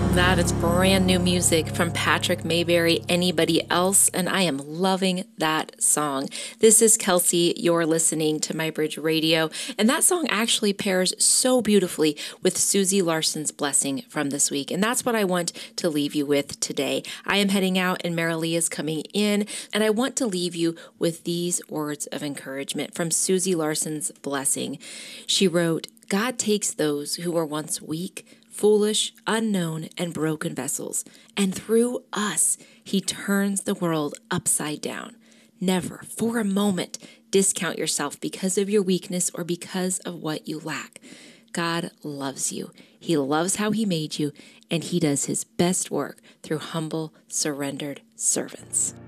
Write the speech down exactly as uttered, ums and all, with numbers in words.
That is brand new music from Patrick Mayberry, Anybody Else, and I am loving that song. This is Kelsey. You're listening to My Bridge Radio, and that song actually pairs so beautifully with Susie Larson's Blessing from this week, and that's what I want to leave you with today. I am heading out, and Marilee is coming in, and I want to leave you with these words of encouragement from Susie Larson's Blessing. She wrote, "God takes those who were once weak, foolish, unknown, and broken vessels, and through us, he turns the world upside down. Never, for a moment, discount yourself because of your weakness or because of what you lack. God loves you. He loves how he made you, and he does his best work through humble, surrendered servants."